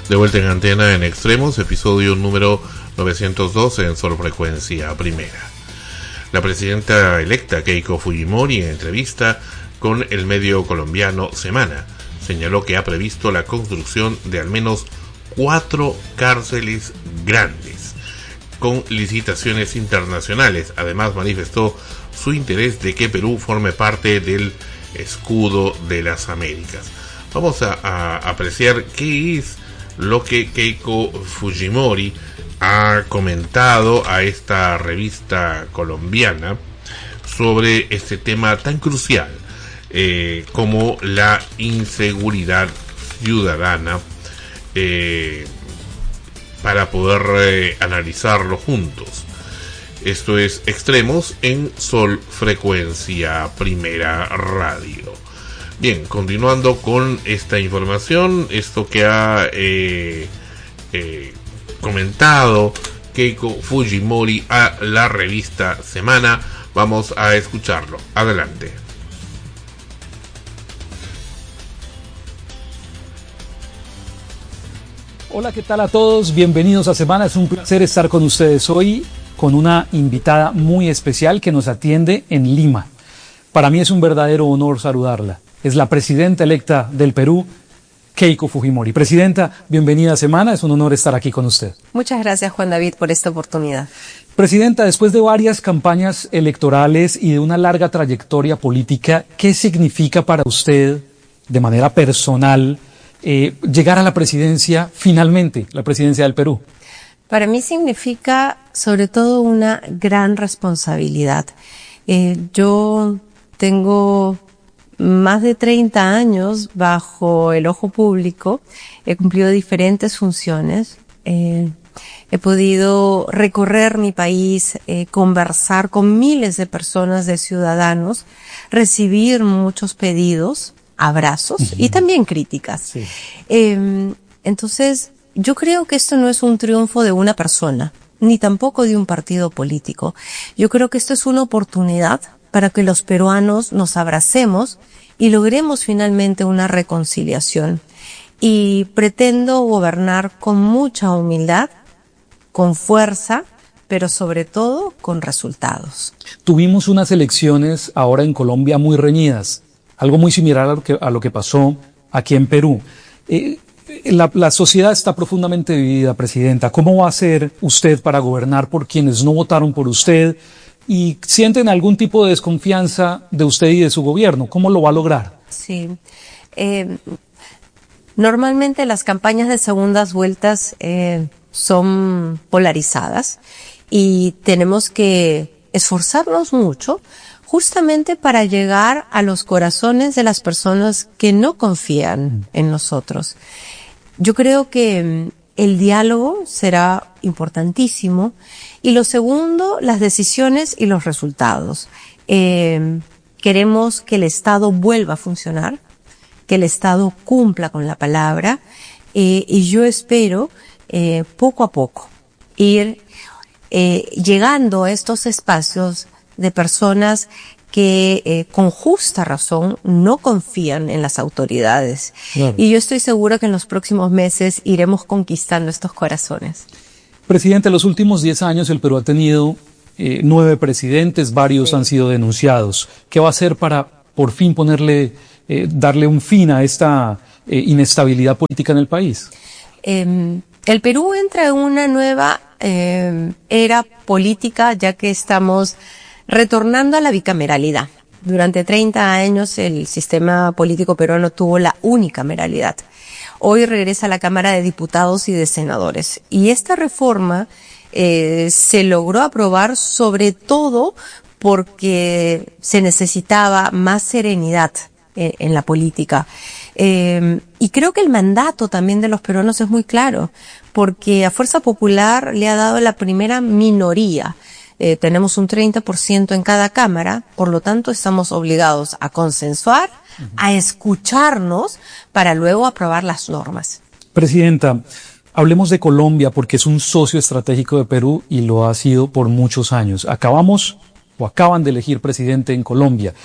De vuelta en antena en Extremos, episodio número 912 en Sol Frecuencia Primera. La presidenta electa Keiko Fujimori, en entrevista con el medio colombiano Semana, señaló que ha previsto la construcción de al menos 4 cárceles grandes con licitaciones internacionales. Además, manifestó su interés de que Perú forme parte del escudo de las Américas. Vamos a apreciar qué es lo que Keiko Fujimori ha comentado a esta revista colombiana sobre este tema tan crucial como la inseguridad ciudadana, para poder analizarlo juntos. Esto es Extremos en Sol Frecuencia Primera Radio. Bien, continuando con esta información, esto que ha comentado Keiko Fujimori a la revista Semana, vamos a escucharlo. Adelante. Hola, ¿qué tal a todos? Bienvenidos a Semana. Es un placer estar con ustedes hoy con una invitada muy especial que nos atiende en Lima. Para mí es un verdadero honor saludarla. Es la presidenta electa del Perú, Keiko Fujimori. Presidenta, bienvenida a Semana. Es un honor estar aquí con usted. Muchas gracias, Juan David, por esta oportunidad. Presidenta, después de varias campañas electorales y de una larga trayectoria política, ¿qué significa para usted, de manera personal, llegar a la presidencia, finalmente, la presidencia del Perú? Para mí significa, sobre todo, una gran responsabilidad. Yo tengo más de 30 años bajo el ojo público, he cumplido diferentes funciones, he podido recorrer mi país, conversar con miles de personas, de ciudadanos, recibir muchos pedidos, abrazos y también críticas. Sí. Entonces, yo creo que esto no es un triunfo de una persona, ni tampoco de un partido político. Yo creo que esto es una oportunidad para que los peruanos nos abracemos y logremos finalmente una reconciliación. Y pretendo gobernar con mucha humildad, con fuerza, pero sobre todo con resultados. Tuvimos unas elecciones ahora en Colombia muy reñidas, algo muy similar a lo que pasó aquí en Perú. La sociedad está profundamente dividida, presidenta. ¿Cómo va a hacer usted para gobernar por quienes no votaron por usted y sienten algún tipo de desconfianza de usted y de su gobierno? ¿Cómo lo va a lograr? Sí. Normalmente las campañas de segundas vueltas son polarizadas y tenemos que esforzarnos mucho justamente para llegar a los corazones de las personas que no confían en nosotros. Yo creo que el diálogo será importantísimo y lo segundo, las decisiones y los resultados. Queremos que el Estado vuelva a funcionar, que el Estado cumpla con la palabra y yo espero poco a poco ir llegando a estos espacios de personas que con justa razón no confían en las autoridades. Claro. Y yo estoy segura que en los próximos meses iremos conquistando estos corazones. Presidente, en los últimos 10 años el Perú ha tenido 9 presidentes, varios han sido denunciados. ¿Qué va a hacer para por fin darle un fin a esta inestabilidad política en el país? El Perú entra en una nueva era política, ya que estamos retornando a la bicameralidad. Durante 30 años el sistema político peruano tuvo la unicameralidad. Hoy regresa a la Cámara de Diputados y de Senadores. Y esta reforma se logró aprobar sobre todo porque se necesitaba más serenidad en la política. Y creo que el mandato también de los peruanos es muy claro, porque a Fuerza Popular le ha dado la primera minoría. Tenemos un 30% en cada cámara, por lo tanto estamos obligados a consensuar, a escucharnos para luego aprobar las normas. Presidenta, hablemos de Colombia porque es un socio estratégico de Perú y lo ha sido por muchos años. Acaban de elegir presidente en Colombia.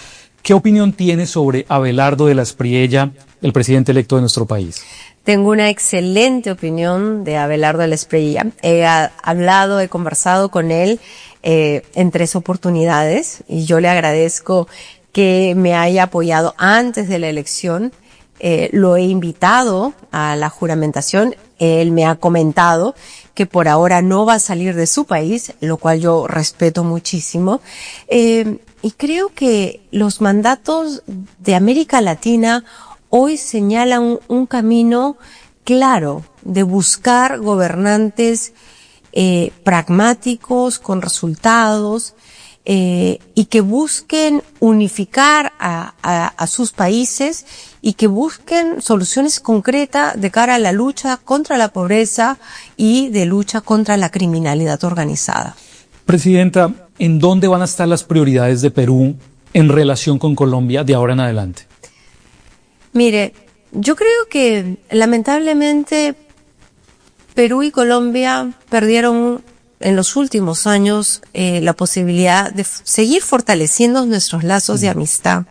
¿Qué opinión tiene sobre Abelardo de la Espriella, el presidente electo de nuestro país? Tengo una excelente opinión de Abelardo de la Espriella. He conversado con él en 3 oportunidades y yo le agradezco que me haya apoyado antes de la elección. Lo he invitado a la juramentación. Él me ha comentado que por ahora no va a salir de su país, lo cual yo respeto muchísimo. Y creo que los mandatos de América Latina hoy señalan un camino claro de buscar gobernantes pragmáticos, con resultados, y que busquen unificar a sus países y que busquen soluciones concretas de cara a la lucha contra la pobreza y de lucha contra la criminalidad organizada. Presidenta, ¿en dónde van a estar las prioridades de Perú en relación con Colombia de ahora en adelante? Mire, yo creo que lamentablemente Perú y Colombia perdieron en los últimos años la posibilidad de seguir fortaleciendo nuestros lazos de amistad.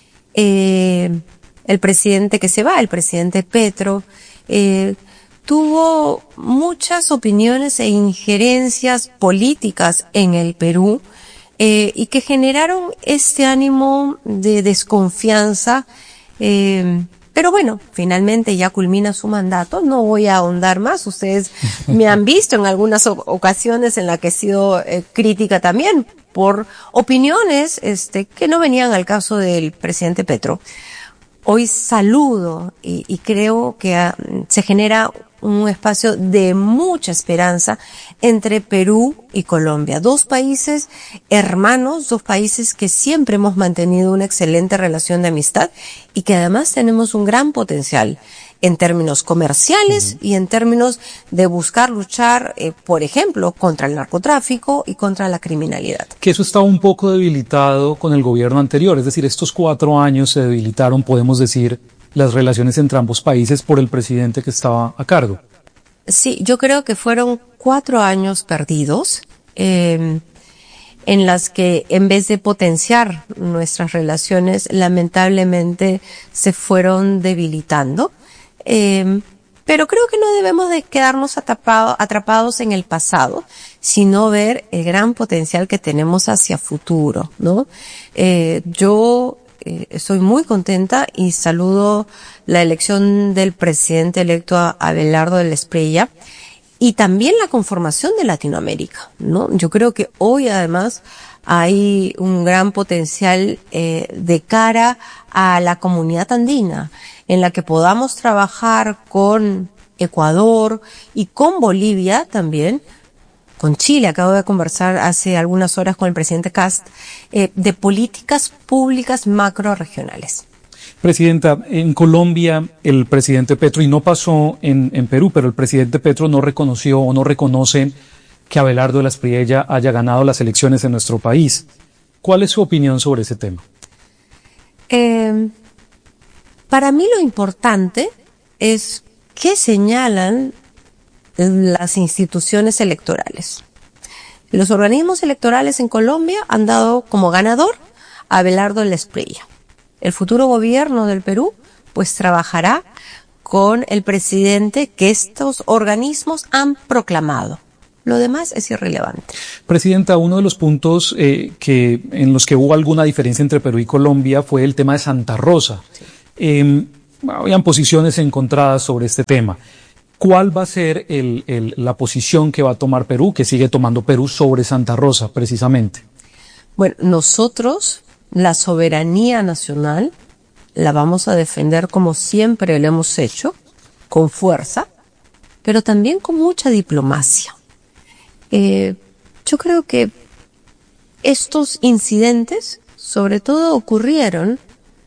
El presidente que se va, el presidente Petro, tuvo muchas opiniones e injerencias políticas en el Perú y que generaron este ánimo de desconfianza. Pero bueno, finalmente ya culmina su mandato. No voy a ahondar más. Ustedes me han visto en algunas ocasiones en las que he sido crítica también por opiniones que no venían al caso del presidente Petro. Hoy saludo y creo que se genera un espacio de mucha esperanza entre Perú y Colombia. 2 países hermanos, 2 países que siempre hemos mantenido una excelente relación de amistad y que además tenemos un gran potencial en términos comerciales y en términos de buscar luchar, por ejemplo, contra el narcotráfico y contra la criminalidad. Que eso estaba un poco debilitado con el gobierno anterior, es decir, estos 4 años se debilitaron, podemos decir, las relaciones entre ambos países por el presidente que estaba a cargo. Sí, yo creo que fueron 4 años perdidos, en las que en vez de potenciar nuestras relaciones, lamentablemente se fueron debilitando. Pero creo que no debemos de quedarnos atrapados en el pasado, sino ver el gran potencial que tenemos hacia futuro, ¿no? Yo estoy muy contenta y saludo la elección del presidente electo Abelardo de la Espriella y también la conformación de Latinoamérica, ¿no? Yo creo que hoy además hay un gran potencial de cara a la comunidad andina, en la que podamos trabajar con Ecuador y con Bolivia también, con Chile. Acabo de conversar hace algunas horas con el presidente Kast, de políticas públicas macrorregionales. Presidenta, en Colombia el presidente Petro, y no pasó en Perú, pero el presidente Petro no reconoció o no reconoce que Abelardo de la Espriella haya ganado las elecciones en nuestro país. ¿Cuál es su opinión sobre ese tema? Para mí lo importante es qué señalan las instituciones electorales. Los organismos electorales en Colombia han dado como ganador a Abelardo de la Espriella. El futuro gobierno del Perú pues trabajará con el presidente que estos organismos han proclamado. Lo demás es irrelevante. Presidenta, uno de los puntos en los que hubo alguna diferencia entre Perú y Colombia fue el tema de Santa Rosa. Sí. Habían posiciones encontradas sobre este tema. ¿Cuál va a ser la posición que va a tomar Perú, que sigue tomando Perú sobre Santa Rosa, precisamente? Bueno, nosotros, la soberanía nacional, la vamos a defender como siempre lo hemos hecho, con fuerza, pero también con mucha diplomacia. Yo creo que estos incidentes, sobre todo, ocurrieron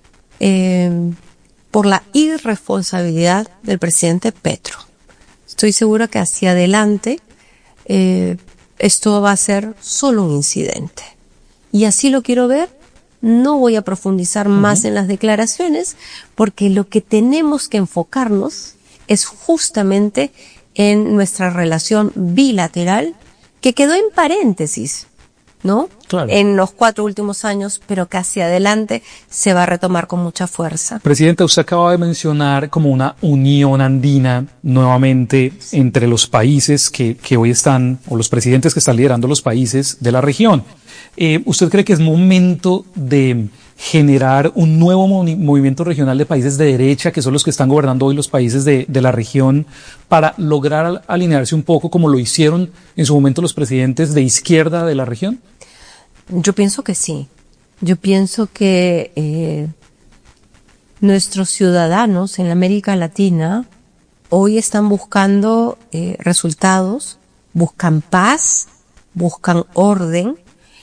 por la irresponsabilidad del presidente Petro. Estoy segura que hacia adelante esto va a ser solo un incidente. Y así lo quiero ver. No voy a profundizar más en las declaraciones, porque lo que tenemos que enfocarnos es justamente en nuestra relación bilateral, que quedó en paréntesis ¿no? Claro. En los 4 últimos años, pero que hacia adelante se va a retomar con mucha fuerza. Presidenta, usted acaba de mencionar como una unión andina nuevamente entre los países que hoy están, o los presidentes que están liderando los países de la región. ¿Usted cree que es momento de generar un nuevo movimiento regional de países de derecha, que son los que están gobernando hoy los países de la región, para lograr alinearse un poco como lo hicieron en su momento los presidentes de izquierda de la región? Yo pienso que sí. Yo pienso que nuestros ciudadanos en América Latina hoy están buscando resultados, buscan paz, buscan orden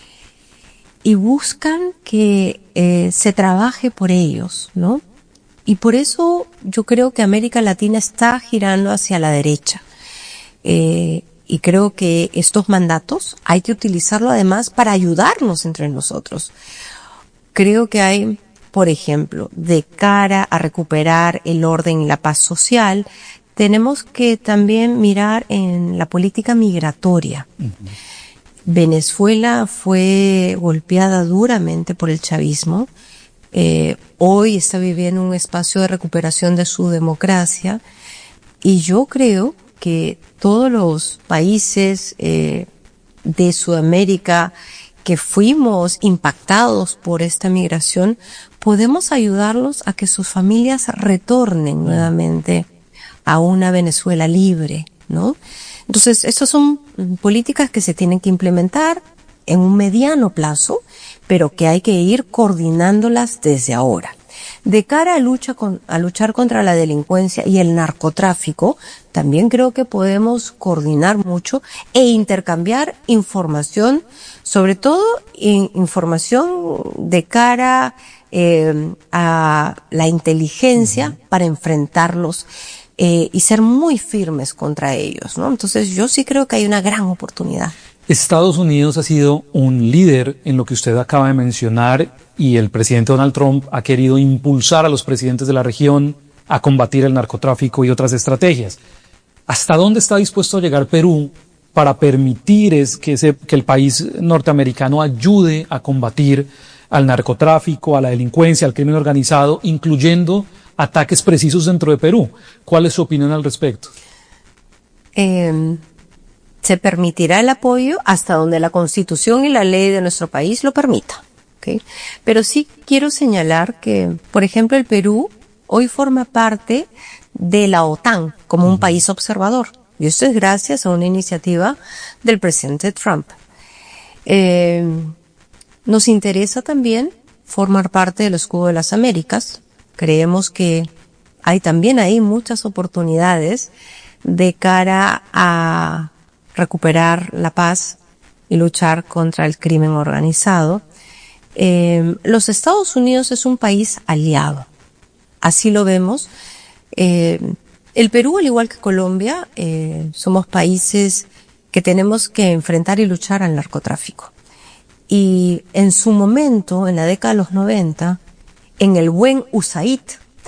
y buscan que se trabaje por ellos, ¿no? Y por eso yo creo que América Latina está girando hacia la derecha. Y creo que estos mandatos hay que utilizarlo además para ayudarnos entre nosotros. Creo que hay, por ejemplo, de cara a recuperar el orden y la paz social, tenemos que también mirar en la política migratoria. Uh-huh. Venezuela fue golpeada duramente por el chavismo. Hoy está viviendo un espacio de recuperación de su democracia. Y yo creo que todos los países de Sudamérica que fuimos impactados por esta migración, podemos ayudarlos a que sus familias retornen nuevamente a una Venezuela libre, ¿no? Entonces, estas son políticas que se tienen que implementar en un mediano plazo, pero que hay que ir coordinándolas desde ahora. De cara a luchar contra la delincuencia y el narcotráfico, también creo que podemos coordinar mucho e intercambiar información, sobre todo información de cara a la inteligencia para enfrentarlos y ser muy firmes contra ellos, ¿no? Entonces yo sí creo que hay una gran oportunidad. Estados Unidos ha sido un líder en lo que usted acaba de mencionar y el presidente Donald Trump ha querido impulsar a los presidentes de la región a combatir el narcotráfico y otras estrategias. ¿Hasta dónde está dispuesto a llegar Perú para permitir que el país norteamericano ayude a combatir al narcotráfico, a la delincuencia, al crimen organizado, incluyendo ataques precisos dentro de Perú? ¿Cuál es su opinión al respecto? Se permitirá el apoyo hasta donde la Constitución y la ley de nuestro país lo permita, ¿okay? Pero sí quiero señalar que, por ejemplo, el Perú hoy forma parte de la OTAN como un país observador. Y esto es gracias a una iniciativa del presidente Trump. Nos interesa también formar parte del Escudo de las Américas. Creemos que hay también ahí muchas oportunidades de cara a recuperar la paz y luchar contra el crimen organizado. Los Estados Unidos es un país aliado. Así lo vemos. El Perú, al igual que Colombia, somos países que tenemos que enfrentar y luchar al narcotráfico. Y en su momento, en la década de los 90, en el buen USAID,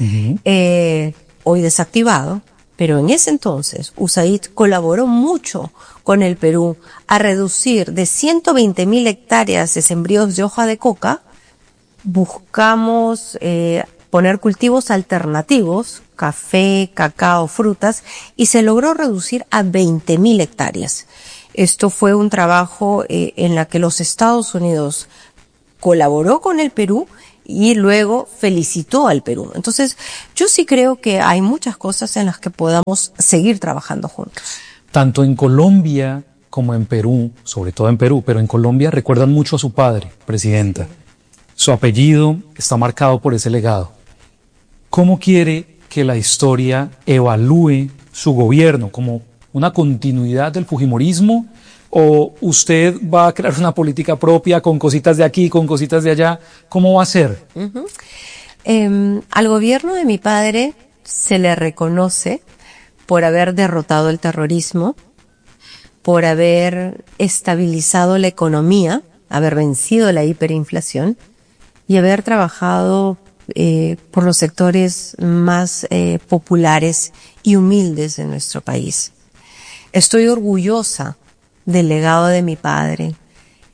hoy desactivado, pero en ese entonces USAID colaboró mucho con el Perú a reducir de 120.000 hectáreas de sembríos de hoja de coca. Buscamos poner cultivos alternativos, café, cacao, frutas, y se logró reducir a 20.000 hectáreas. Esto fue un trabajo en la que los Estados Unidos colaboró con el Perú y luego felicitó al Perú. Entonces, yo sí creo que hay muchas cosas en las que podamos seguir trabajando juntos. Tanto en Colombia como en Perú, sobre todo en Perú, pero en Colombia recuerdan mucho a su padre, presidenta. Su apellido está marcado por ese legado. ¿Cómo quiere que la historia evalúe su gobierno? ¿Como una continuidad del fujimorismo? ¿O usted va a crear una política propia con cositas de aquí, con cositas de allá? ¿Cómo va a ser? Al gobierno de mi padre se le reconoce por haber derrotado el terrorismo, por haber estabilizado la economía, haber vencido la hiperinflación y haber trabajado por los sectores más populares y humildes de nuestro país. Estoy orgullosa del legado de mi padre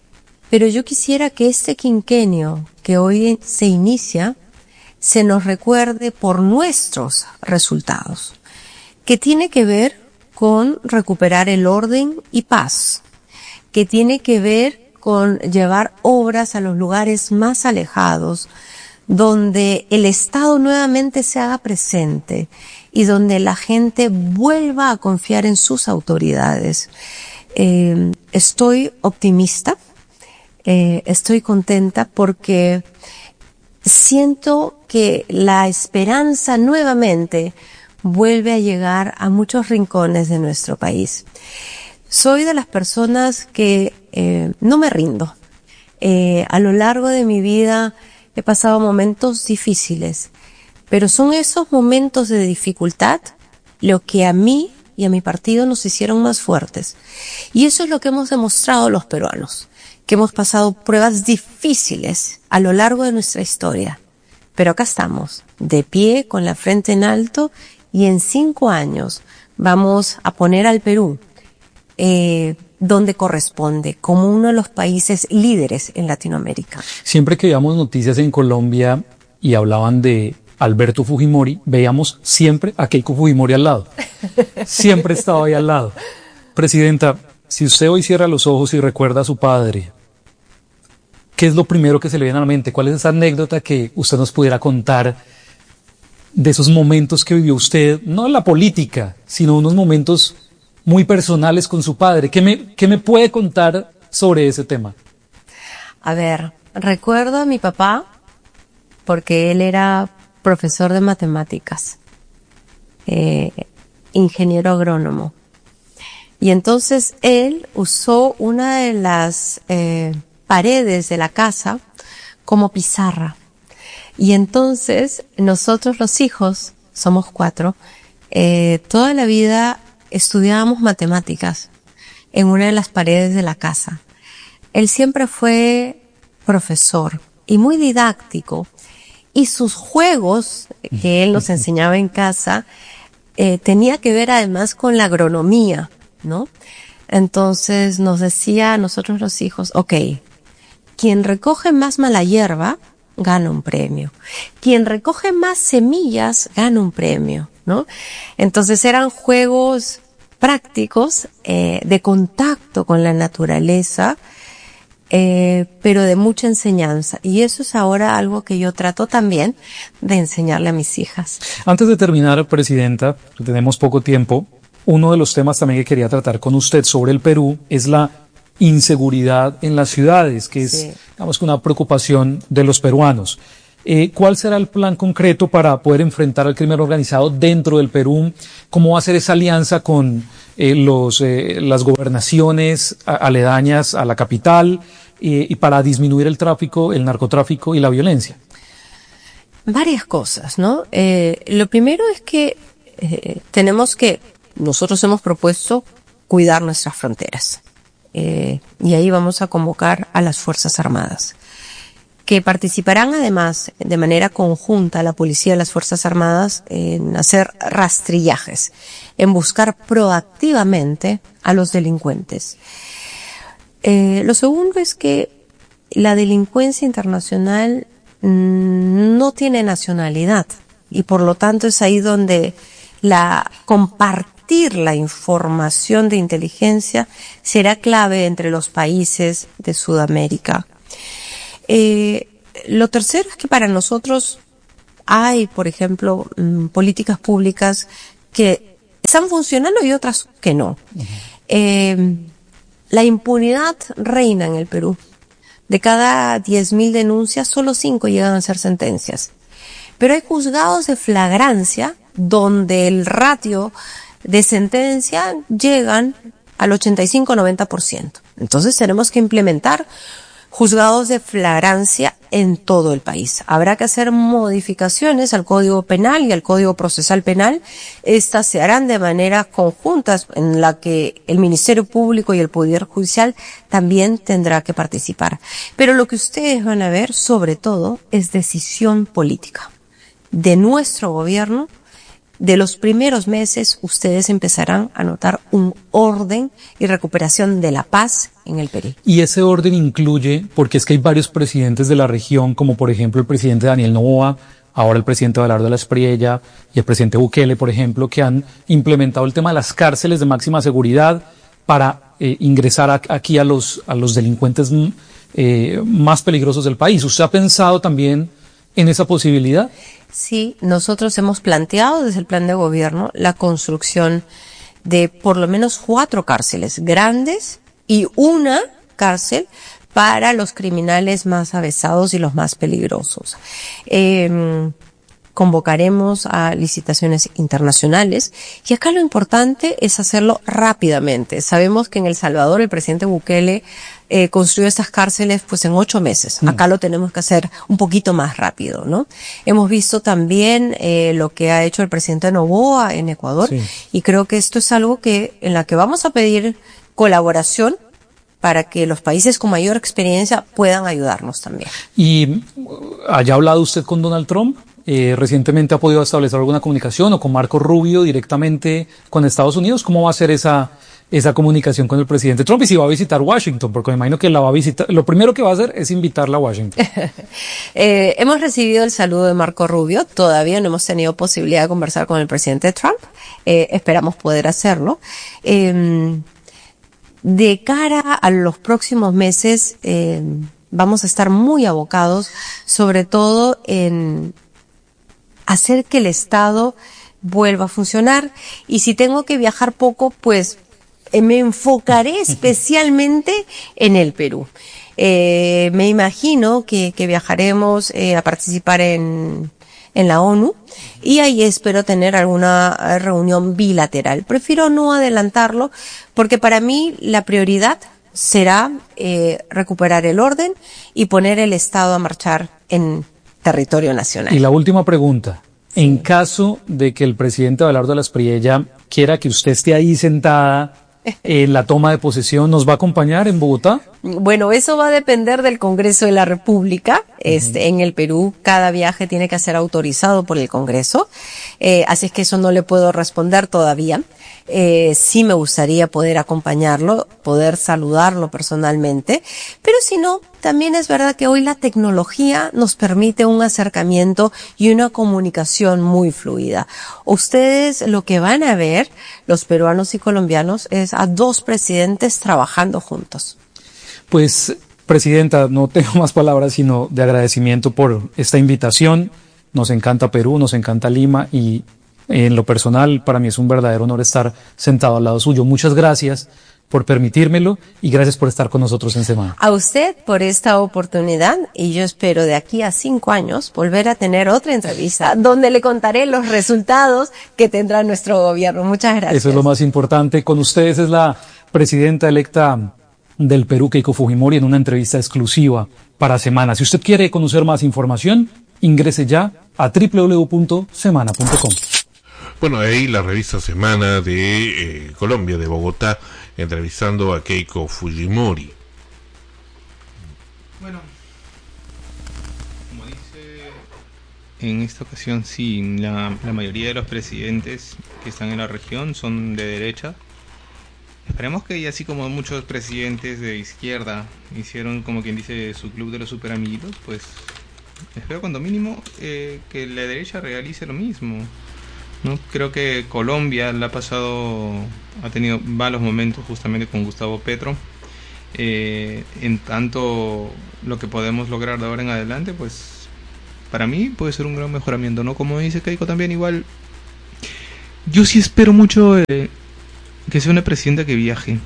Pero yo quisiera que este quinquenio que hoy se inicia se nos recuerde por nuestros resultados, que tiene que ver con recuperar el orden y paz, que tiene que ver con llevar obras a los lugares más alejados, donde el Estado nuevamente se haga presente y donde la gente vuelva a confiar en sus autoridades. Estoy optimista, estoy contenta porque siento que la esperanza nuevamente vuelve a llegar a muchos rincones de nuestro país. Soy de las personas que no me rindo. A lo largo de mi vida he pasado momentos difíciles, pero son esos momentos de dificultad lo que a mí y a mi partido nos hicieron más fuertes. Y eso es lo que hemos demostrado los peruanos, que hemos pasado pruebas difíciles a lo largo de nuestra historia. Pero acá estamos, de pie, con la frente en alto, y en 5 años vamos a poner al Perú donde corresponde, como uno de los países líderes en Latinoamérica. Siempre que veíamos noticias en Colombia y hablaban de Alberto Fujimori, veíamos siempre a Keiko Fujimori al lado. Siempre estaba ahí al lado. Presidenta, si usted hoy cierra los ojos y recuerda a su padre, ¿qué es lo primero que se le viene a la mente? ¿Cuál es esa anécdota que usted nos pudiera contar de esos momentos que vivió usted, no en la política, sino unos momentos muy personales con su padre? ¿Qué me puede contar sobre ese tema? A ver, recuerdo a mi papá porque él era profesor de matemáticas, ingeniero agrónomo. Y entonces él usó una de las paredes de la casa como pizarra. Y entonces nosotros los hijos, somos 4, toda la vida estudiábamos matemáticas en una de las paredes de la casa. Él siempre fue profesor y muy didáctico, y sus juegos que él nos enseñaba en casa tenía que ver además con la agronomía, ¿no? Entonces nos decía a nosotros los hijos, okay, quien recoge más mala hierba gana un premio. Quien recoge más semillas gana un premio, ¿no? Entonces eran juegos prácticos, de contacto con la naturaleza, pero de mucha enseñanza. Y eso es ahora algo que yo trato también de enseñarle a mis hijas. Antes de terminar, Presidenta, tenemos poco tiempo, uno de los temas también que quería tratar con usted sobre el Perú es la inseguridad en las ciudades, que es, digamos, una preocupación de los peruanos. ¿Cuál será el plan concreto para poder enfrentar al crimen organizado dentro del Perú? ¿Cómo va a ser esa alianza con las gobernaciones aledañas a la capital y para disminuir el tráfico, el narcotráfico y la violencia? Varias cosas, ¿no? Lo primero es que nosotros hemos propuesto cuidar nuestras fronteras. Y ahí vamos a convocar a las Fuerzas Armadas, que participarán además de manera conjunta la policía y las Fuerzas Armadas en hacer rastrillajes, en buscar proactivamente a los delincuentes. Lo segundo es que la delincuencia internacional no tiene nacionalidad y por lo tanto es ahí donde compartir la información de inteligencia será clave entre los países de Sudamérica. Lo tercero es que para nosotros hay, por ejemplo, políticas públicas que están funcionando y otras que no. La impunidad reina en el Perú. De cada 10.000 denuncias, solo 5 llegan a ser sentencias. Pero hay juzgados de flagrancia donde el ratio de sentencia llegan al 85-90%. Entonces tenemos que implementar juzgados de flagrancia en todo el país. Habrá que hacer modificaciones al Código Penal y al Código Procesal Penal. Estas se harán de manera conjunta en la que el Ministerio Público y el Poder Judicial también tendrá que participar. Pero lo que ustedes van a ver, sobre todo, es decisión política de nuestro gobierno de los primeros meses ustedes empezarán a notar un orden y recuperación de la paz en el Perú. Y ese orden incluye, porque es que hay varios presidentes de la región, como por ejemplo el presidente Daniel Noboa, ahora el presidente Abelardo de la Espriella y el presidente Bukele, por ejemplo, que han implementado el tema de las cárceles de máxima seguridad para ingresar aquí a los delincuentes más peligrosos del país. ¿Usted ha pensado también en esa posibilidad? Sí, nosotros hemos planteado desde el plan de gobierno la construcción de por lo menos 4 cárceles grandes y una cárcel para los criminales más avesados y los más peligrosos. Convocaremos a licitaciones internacionales y acá lo importante es hacerlo rápidamente. Sabemos que en El Salvador el presidente Bukele construyó estas cárceles pues en 8 meses. Acá lo tenemos que hacer un poquito más rápido, ¿no? Hemos visto también lo que ha hecho el presidente Noboa en Ecuador, sí. Y creo que esto es algo en la que vamos a pedir colaboración para que los países con mayor experiencia puedan ayudarnos también. ¿Y haya hablado usted con Donald Trump? ¿Recientemente ha podido establecer alguna comunicación o con Marco Rubio directamente con Estados Unidos? ¿Cómo va a ser esa comunicación con el presidente Trump y si va a visitar Washington? Porque me imagino que la va a visitar, lo primero que va a hacer es invitarla a Washington. Hemos recibido el saludo de Marco Rubio, todavía no hemos tenido posibilidad de conversar con el presidente Trump, esperamos poder hacerlo. De cara a los próximos meses, vamos a estar muy abocados, sobre todo en hacer que el Estado vuelva a funcionar. Y si tengo que viajar poco, pues me enfocaré especialmente en el Perú. Me imagino que viajaremos a participar en la ONU y ahí espero tener alguna reunión bilateral. Prefiero no adelantarlo porque para mí la prioridad será recuperar el orden y poner el Estado a marchar en territorio nacional. Y la última pregunta. Sí. En caso de que el presidente Abelardo de la Espriella quiera que usted esté ahí sentada en la toma de posesión, ¿nos va a acompañar en Bogotá? Bueno, eso va a depender del Congreso de la República. En el Perú, cada viaje tiene que ser autorizado por el Congreso. Así es que eso no le puedo responder todavía. Sí me gustaría poder acompañarlo, poder saludarlo personalmente. Pero si no, también es verdad que hoy la tecnología nos permite un acercamiento y una comunicación muy fluida. Ustedes lo que van a ver, los peruanos y colombianos, es a 2 presidentes trabajando juntos. Pues, presidenta, no tengo más palabras sino de agradecimiento por esta invitación. Nos encanta Perú, nos encanta Lima y en lo personal para mí es un verdadero honor estar sentado al lado suyo. Muchas gracias por permitírmelo y gracias por estar con nosotros en Semana. A usted por esta oportunidad y yo espero de aquí a 5 años volver a tener otra entrevista donde le contaré los resultados que tendrá nuestro gobierno. Muchas gracias. Eso es lo más importante. Con ustedes es la presidenta electa del Perú, Keiko Fujimori, en una entrevista exclusiva para Semana. Si usted quiere conocer más información, ingrese ya a www.semana.com. Bueno, ahí la revista Semana de Colombia, de Bogotá, entrevistando a Keiko Fujimori. Bueno, como dice, en esta ocasión sí, la mayoría de los presidentes que están en la región son de derecha. Esperemos que así como muchos presidentes de izquierda hicieron, como quien dice, su club de los superamiguitos, pues espero cuando mínimo que la derecha realice lo mismo, ¿no? Creo que Colombia ha tenido malos momentos justamente con Gustavo Petro. En tanto lo que podemos lograr de ahora en adelante, pues para mí puede ser un gran mejoramiento, ¿no? Como dice Keiko también, igual yo sí espero mucho que sea una presidenta que viaje,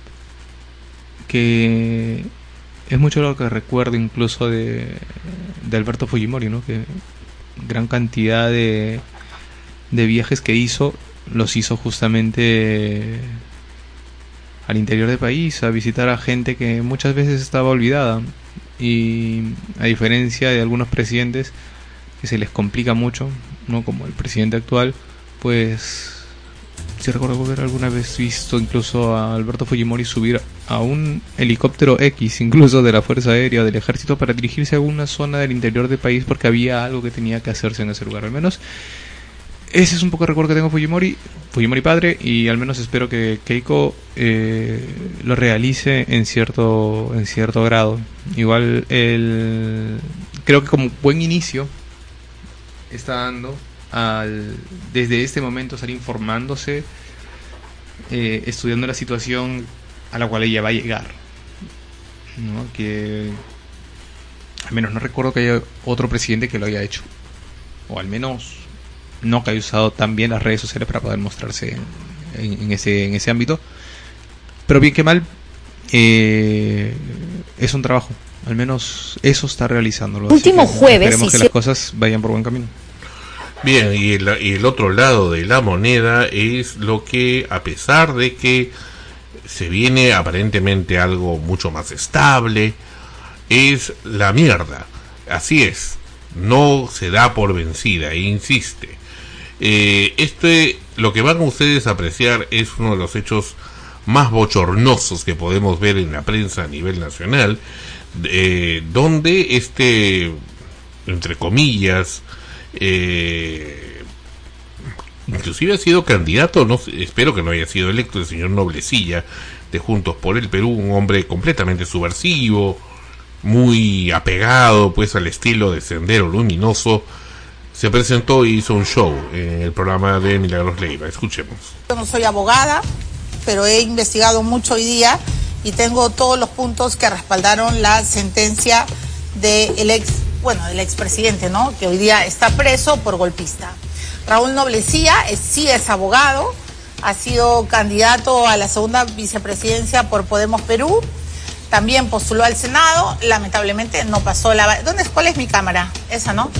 que es mucho lo que recuerdo incluso de Alberto Fujimori, ¿no? Que gran cantidad de viajes que los hizo justamente al interior del país, a visitar a gente que muchas veces estaba olvidada, y a diferencia de algunos presidentes que se les complica mucho, ¿no? Como el presidente actual, pues sí recuerdo haber alguna vez visto incluso a Alberto Fujimori subir a un helicóptero X, incluso de la Fuerza Aérea, del Ejército, para dirigirse a alguna zona del interior del país porque había algo que tenía que hacerse en ese lugar. Al menos ese es un poco el recuerdo que tengo de Fujimori padre, y al menos espero que Keiko lo realice en cierto grado. Igual creo que como buen inicio está dando desde este momento estar informándose, estudiando la situación a la cual ella va a llegar, ¿no? Que al menos no recuerdo que haya otro presidente que lo haya hecho, o al menos no que haya usado tan bien las redes sociales para poder mostrarse en ese ámbito. Pero bien que mal, es un trabajo, al menos eso está realizándolo. Último jueves, esperemos que las cosas vayan por buen camino. Bien, y el otro lado de la moneda es lo que, a pesar de que se viene aparentemente algo mucho más estable, es la mierda. Así es, no se da por vencida e insiste. Lo que van ustedes a apreciar es uno de los hechos más bochornosos que podemos ver en la prensa a nivel nacional, donde entre comillas, inclusive ha sido candidato, espero que no haya sido electo, el señor Noblecilla de Juntos por el Perú, un hombre completamente subversivo, muy apegado pues al estilo de Sendero Luminoso. Se presentó y hizo un show en el programa de Milagros Leiva. Escuchemos. Yo no soy abogada, pero he investigado mucho hoy día y tengo todos los puntos que respaldaron la sentencia del expresidente, ¿no? Que hoy día está preso por golpista. Raúl Noblecilla sí es abogado, ha sido candidato a la segunda vicepresidencia por Podemos Perú, también postuló al Senado, lamentablemente no pasó ¿cuál es mi cámara? Esa, ¿no?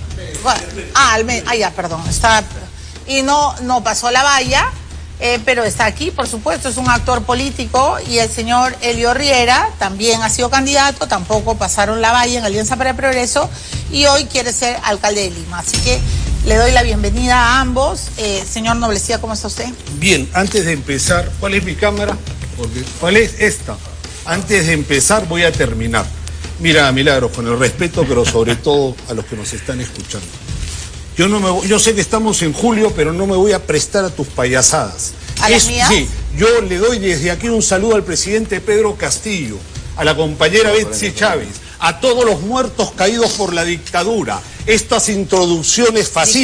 Ya, perdón, y no pasó la valla, pero está aquí, por supuesto, es un actor político, y el señor Elio Riera también ha sido candidato, tampoco pasaron la valla en Alianza para el Progreso, y hoy quiere ser alcalde de Lima, así que le doy la bienvenida a ambos. Señor Noblecilla, ¿cómo está usted? Bien, antes de empezar, ¿cuál es mi cámara? ¿Cuál es esta? Antes de empezar voy a terminar. Mira, Milagros, con el respeto, pero sobre todo a los que nos están escuchando. Yo sé que estamos en julio, pero no me voy a prestar a tus payasadas. ¿A las mías? Sí, yo le doy desde aquí un saludo al presidente Pedro Castillo, a la compañera Betsy Chávez, a todos los muertos caídos por la dictadura. Estas introducciones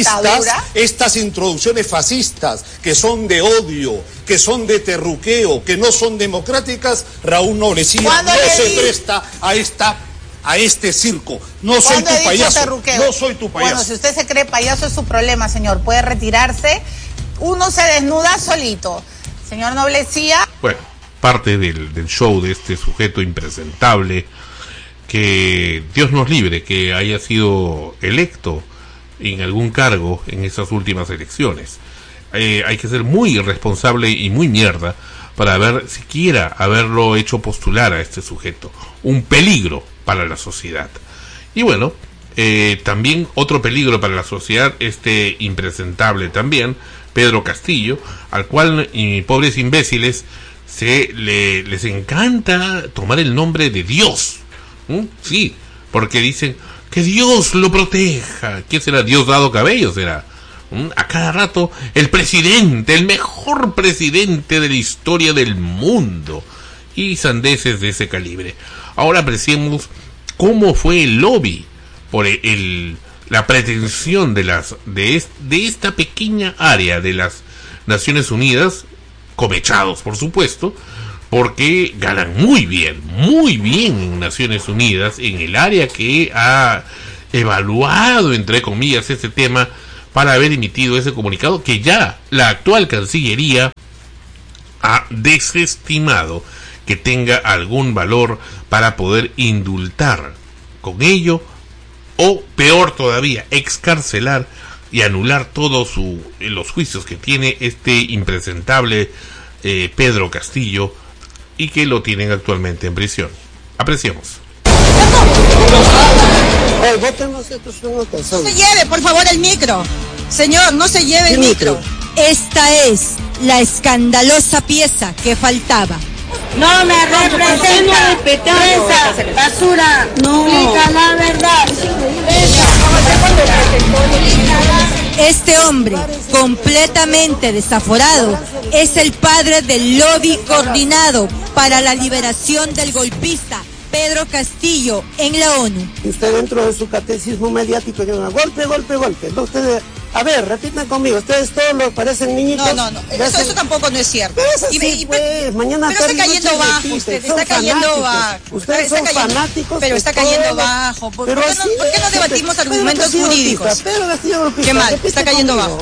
fascistas que son de odio, que son de terruqueo, que no son democráticas, Raúl Noblecilla no se presta a este circo. No soy tu payaso. No soy tu payaso. Bueno, si usted se cree payaso es su problema, señor. Puede retirarse. Uno se desnuda solito. Señor Noblecilla. Bueno, parte del show de este sujeto impresentable, que Dios nos libre que haya sido electo en algún cargo en esas últimas elecciones. Hay que ser muy irresponsable y muy mierda para siquiera haberlo hecho postular a este sujeto. Un peligro para la sociedad. Y bueno, también otro peligro para la sociedad, impresentable también, Pedro Castillo, al cual, pobres imbéciles, les encanta tomar el nombre de Dios. Sí, porque dicen que Dios lo proteja. ¿Quién será? Dios dado cabello será. A cada rato el presidente, el mejor presidente de la historia del mundo, y sandeces de ese calibre. Ahora apreciemos cómo fue el lobby por la pretensión de esta pequeña área de las Naciones Unidas, comechados por supuesto, porque ganan muy bien en Naciones Unidas, en el área que ha evaluado, entre comillas, este tema, para haber emitido ese comunicado que ya la actual Cancillería ha desestimado que tenga algún valor para poder indultar con ello, o peor todavía, excarcelar y anular todos los juicios que tiene este impresentable Pedro Castillo, y que lo tienen actualmente en prisión. Apreciamos. No se lleve, por favor, el micro. Señor, no se lleve el micro. Esta es la escandalosa pieza que faltaba. No me representa. Prensa, basura. No. Explica la verdad. Este hombre, completamente desaforado, es el padre del lobby coordinado para la liberación del golpista Pedro Castillo en la ONU. Usted dentro de su catecismo mediático lleva golpe, golpe, golpe. No, ustedes, a ver, repitan conmigo, ustedes todos los parecen niñitos. No, eso tampoco no es cierto. Pero es así, pues, mañana pero está cayendo bajo usted, está cayendo bajo. Ustedes son fanáticos. Pero está cayendo bajo. ¿Por qué no debatimos argumentos jurídicos? Qué mal, está cayendo bajo.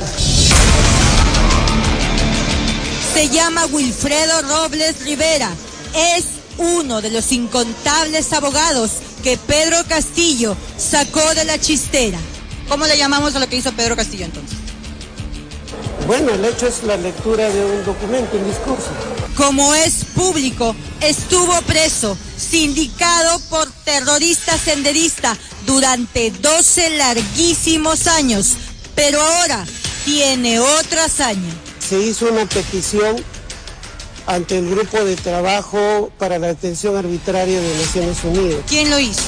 Se llama Wilfredo Robles Rivera. Es uno de los incontables abogados que Pedro Castillo sacó de la chistera. ¿Cómo le llamamos a lo que hizo Pedro Castillo entonces? Bueno, el hecho es la lectura de un documento, un discurso. Como es público, estuvo preso, sindicado por terrorista senderista durante 12 larguísimos años, pero ahora tiene otra hazaña. Se hizo una petición ante el grupo de trabajo para la detención arbitraria de Naciones Unidas. ¿Quién lo hizo?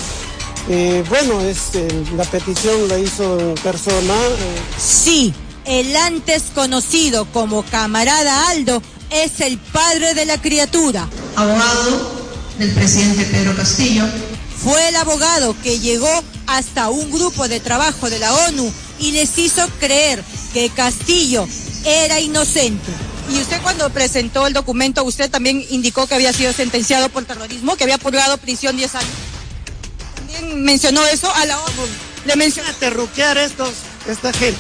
La petición la hizo en persona. Sí, el antes conocido como Camarada Aldo es el padre de la criatura. Abogado del presidente Pedro Castillo. Fue el abogado que llegó hasta un grupo de trabajo de la ONU y les hizo creer que Castillo era inocente. Y usted cuando presentó el documento, usted también indicó que había sido sentenciado por terrorismo, que había purgado prisión 10 años. También mencionó eso a la ONU. Le mencionó. Terruquear esta gente.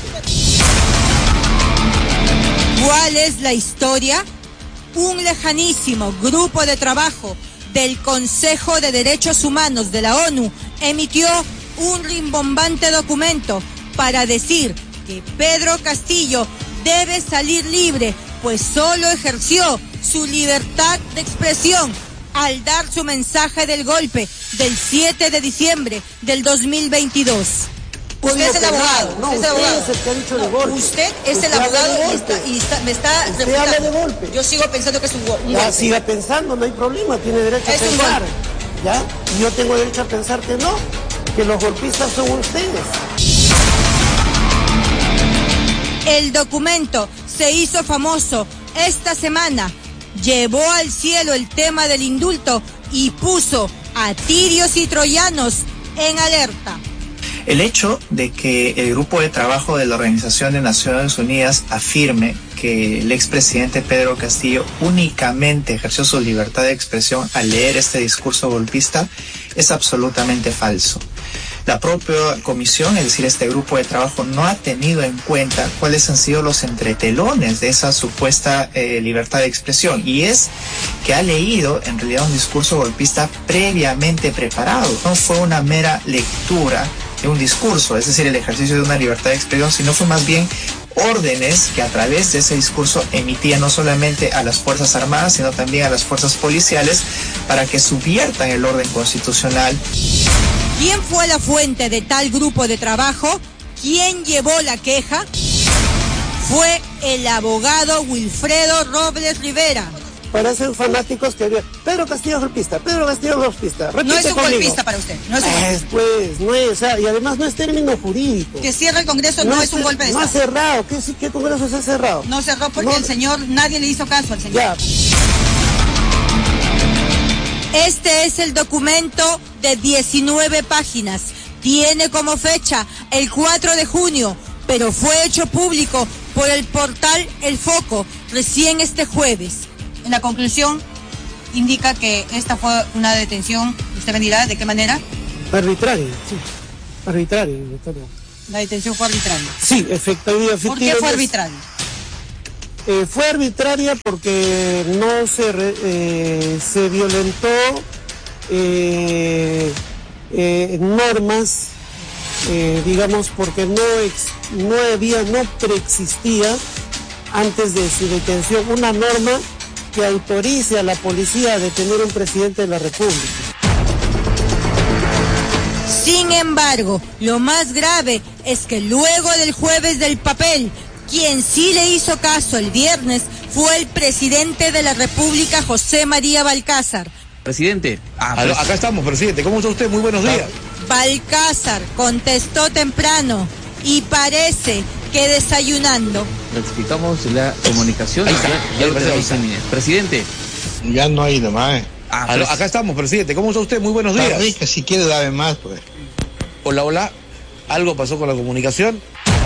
¿Cuál es la historia? Un lejanísimo grupo de trabajo del Consejo de Derechos Humanos de la ONU emitió un rimbombante documento para decir que Pedro Castillo debe salir libre, pues solo ejerció su libertad de expresión al dar su mensaje del golpe del 7 de diciembre del 2022. Usted es el abogado. No, usted es el que ha dicho de golpe. Usted es el abogado y me está refutando. Usted habla de golpe. Yo sigo pensando que es un golpe. Ya, siga pensando, no hay problema, tiene derecho a pensar. ¿Ya? Y yo tengo derecho a pensar que no, que los golpistas son ustedes. El documento se hizo famoso esta semana, llevó al cielo el tema del indulto y puso a tirios y troyanos en alerta. El hecho de que el grupo de trabajo de la Organización de Naciones Unidas afirme que el expresidente Pedro Castillo únicamente ejerció su libertad de expresión al leer este discurso golpista es absolutamente falso. La propia comisión, es decir, este grupo de trabajo, no ha tenido en cuenta cuáles han sido los entretelones de esa supuesta libertad de expresión, y es que ha leído en realidad un discurso golpista previamente preparado. No fue una mera lectura de un discurso, es decir, el ejercicio de una libertad de expresión, sino fue más bien órdenes que a través de ese discurso emitía no solamente a las Fuerzas Armadas, sino también a las fuerzas policiales para que subviertan el orden constitucional. ¿Quién fue la fuente de tal grupo de trabajo? ¿Quién llevó la queja? Fue el abogado Wilfredo Robles Rivera. Parecen fanáticos que dirían, Pedro Castillo golpista, Pedro Castillo golpista. Repite no es un conmigo. Golpista para usted. No es un golpista. Pues, no es, o sea, y además no es término jurídico. Que cierre el Congreso no es un golpe de Estado. No ha cerrado, ¿qué Congreso se ha cerrado? No cerró porque el señor, nadie le hizo caso al señor. Ya. Este es el documento de 19 páginas. Tiene como fecha el 4 de junio, pero fue hecho público por el portal El Foco recién este jueves. En la conclusión, indica que esta fue una detención, ¿usted me dirá de qué manera? Arbitraria, sí. Arbitraria. La detención fue arbitraria. Sí, efectivamente. ¿Por qué fue arbitraria? Fue arbitraria porque no se violentó normas, digamos, porque no preexistía antes de su detención una norma que autorice a la policía a detener a un presidente de la República. Sin embargo, lo más grave es que luego del jueves del papel, quien sí le hizo caso el viernes fue el presidente de la República, José María Balcázar. Presidente. Acá estamos, presidente. ¿Cómo está usted? Muy buenos días. Balcázar contestó temprano y parece que desayunando. Explicamos la comunicación. Ya lo tenemos en línea. Presidente. Ya no hay nomás. Pero acá estamos, presidente. ¿Cómo está usted? Muy buenos días. Está rica, si quiere dame más, pues. Hola, hola. ¿Algo pasó con la comunicación?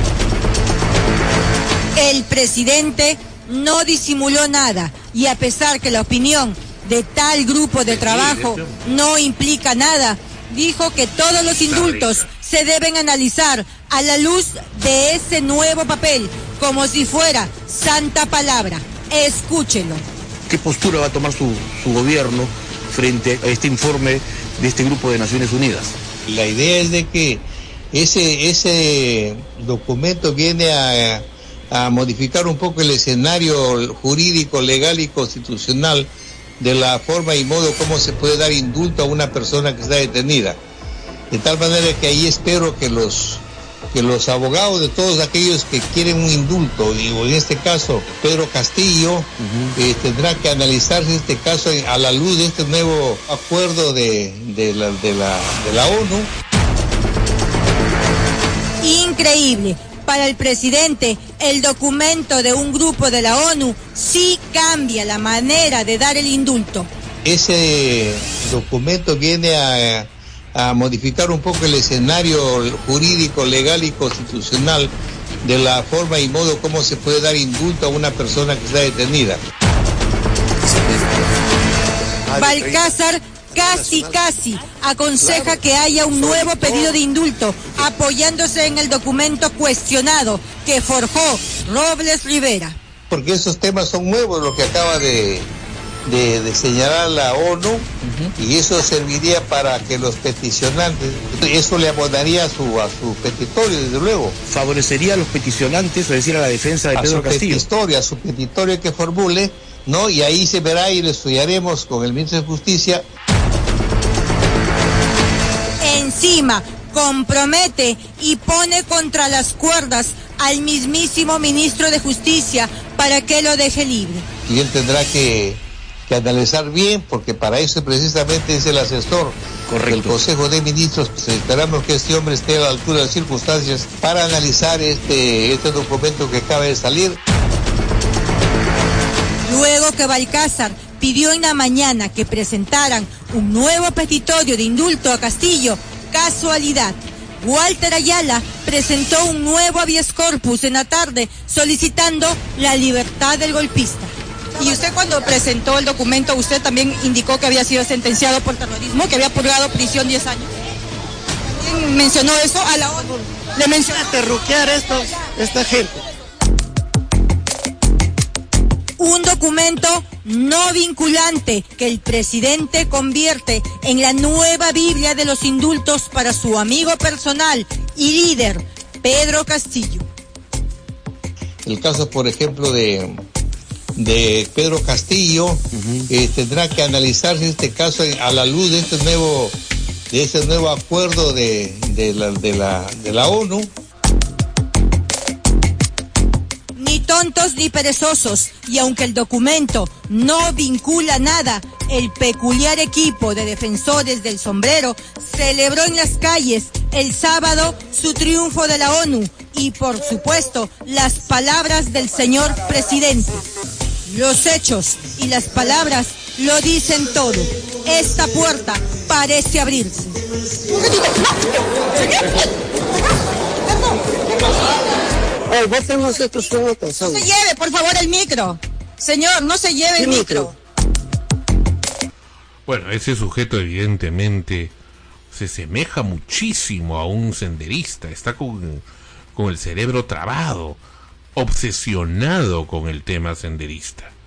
El presidente no disimuló nada y a pesar que la opinión de tal grupo de trabajo no implica nada, dijo que todos los indultos se deben analizar a la luz de ese nuevo papel, como si fuera santa palabra. Escúchelo. ¿Qué postura va a tomar su gobierno frente a este informe de este grupo de Naciones Unidas? La idea es de que ese documento viene a modificar un poco el escenario jurídico, legal y constitucional de la forma y modo como se puede dar indulto a una persona que está detenida. De tal manera que ahí espero que los abogados de todos aquellos que quieren un indulto, digo, en este caso Pedro Castillo, tendrá que analizarse este caso a la luz de este nuevo acuerdo de la ONU. Increíble. Para el presidente, el documento de un grupo de la ONU sí cambia la manera de dar el indulto. Ese documento viene a modificar un poco el escenario jurídico, legal y constitucional de la forma y modo como se puede dar indulto a una persona que está detenida. Balcázar casi aconseja que haya un nuevo pedido de indulto, apoyándose en el documento cuestionado que forjó Robles Rivera. Porque esos temas son nuevos, lo que acaba de señalar la ONU, y eso serviría para que los peticionantes, eso le abonaría a su petitorio, desde luego. Favorecería a los peticionantes, es decir, a la defensa de Pedro Castillo. A su petitorio que formule, ¿no? Y ahí se verá y lo estudiaremos con el ministro de Justicia. Encima, compromete y pone contra las cuerdas al mismísimo ministro de Justicia para que lo deje libre. Y él tendrá que analizar bien, porque para eso precisamente es el asesor del Consejo de Ministros. Esperamos que este hombre esté a la altura de las circunstancias para analizar este documento que acaba de salir. Luego que Balcázar pidió en la mañana que presentaran un nuevo petitorio de indulto a Castillo, casualidad, Walter Ayala presentó un nuevo habeas corpus en la tarde solicitando la libertad del golpista. Y usted cuando presentó el documento, usted también indicó que había sido sentenciado por terrorismo, que había purgado prisión 10 años. ¿Quién mencionó eso a la ONU? Le mencionó terruquear esta gente. Un documento no vinculante que el presidente convierte en la nueva Biblia de los indultos para su amigo personal y líder, Pedro Castillo. El caso, por ejemplo, de Pedro Castillo, tendrá que analizarse este caso a la luz de este nuevo acuerdo de la ONU. Ni tontos ni perezosos, y aunque el documento no vincula nada, el peculiar equipo de defensores del sombrero celebró en las calles el sábado su triunfo de la ONU y, por supuesto, las palabras del señor presidente. Los hechos y las palabras lo dicen todo. Esta puerta parece abrirse. No se lleve, por favor, el micro. Señor, no se lleve el micro. Bueno, ese sujeto evidentemente se semeja muchísimo a un senderista. Está con el cerebro trabado, obsesionado con el tema senderista.